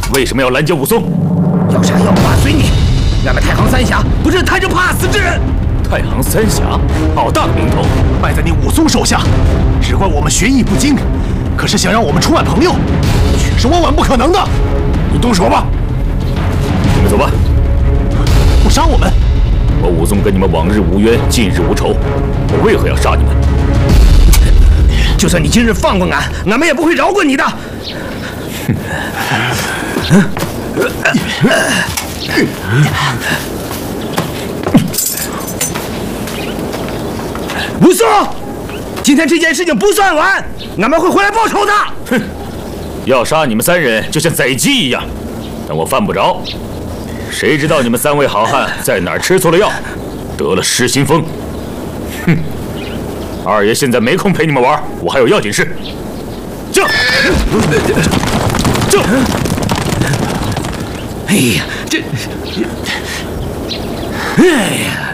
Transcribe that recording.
为什么要拦截武松？ 要杀要剐随你。俺们太行三峡不是贪着怕死之人。 太行三峡，好大的名头， 败在你武松手下，只怪我们学艺不精。可是想让我们出卖朋友，却是万万不可能的。 你动手吧！你们走吧。 不杀我们。 我武松跟你们往日无冤，近日无仇，我为何要杀你们？ 就算你今日放过俺，俺们也不会饶过你的。武松，今天这件事情不算完，俺们会回来报仇的。 哼，要杀你们3人就像宰鸡一样，但我犯不着。谁知道你们3位好汉在哪儿吃错了药，得了失心疯。哼，二爷现在没空陪你们玩，我还有要紧事。驾！驾！ 哎呀，这，哎呀！